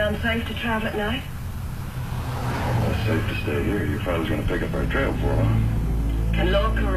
unsafe to travel at night? Well, it's safe to stay here. Your father's going to pick up our trail for us. And Lord Corral